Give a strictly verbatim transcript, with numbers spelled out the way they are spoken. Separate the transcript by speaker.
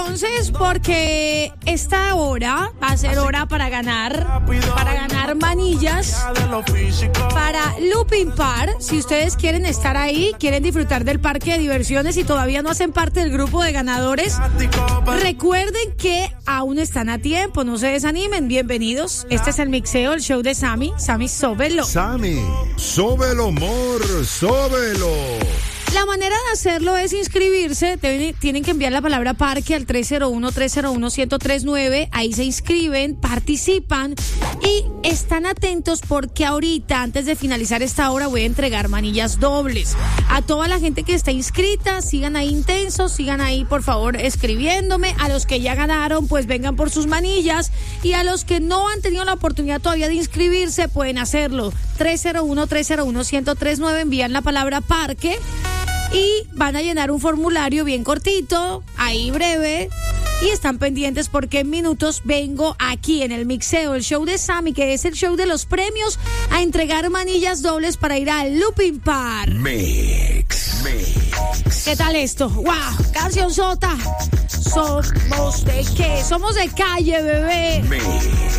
Speaker 1: entonces, porque esta hora va a ser hora para ganar, para ganar manillas para Looping Park. Si ustedes quieren estar ahí, quieren disfrutar del parque de diversiones y todavía no hacen parte del grupo de ganadores, recuerden que aún están a tiempo, no se desanimen, bienvenidos. Este es el mixeo, el show de Sammy. Sammy, sóbelo.
Speaker 2: Sammy, sóbelo, amor, sóbelo.
Speaker 1: La manera de hacerlo es inscribirse. Tienen que enviar la palabra parque al tres cero uno, tres cero uno, uno cero tres nueve. Ahí se inscriben, participan y están atentos porque ahorita, antes de finalizar esta hora, voy a entregar manillas dobles. A toda la gente que está inscrita, sigan ahí intensos, sigan ahí, por favor, escribiéndome. A los que ya ganaron, pues vengan por sus manillas. Y a los que no han tenido la oportunidad todavía de inscribirse, pueden hacerlo. tres cero uno, tres cero uno, uno cero tres nueve. Envían la palabra parque y van a llenar un formulario bien cortito, ahí breve, y están pendientes porque en minutos vengo aquí en el mixeo, el show de Sammy, que es el show de los premios, a entregar manillas dobles para ir al Looping Park.
Speaker 2: Mix, mix.
Speaker 1: ¿Qué tal esto? ¡Wow! Canción sota. Somos de qué? Somos de calle, bebé.
Speaker 2: Mix.